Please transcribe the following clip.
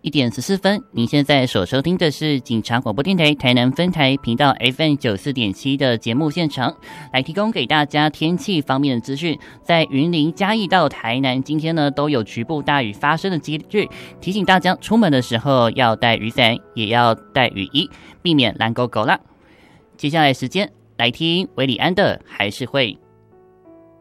1点14分，您现在所收听的是警察广播电台台南分台频道 FM 94.7的节目现场，来提供给大家天气方面的资讯。在云林、嘉义到台南，今天呢都有局部大雨发生的几率，提醒大家出门的时候要带雨伞，也要带雨衣，避免蓝勾勾啦。接下来时间来听韦礼安的还是会。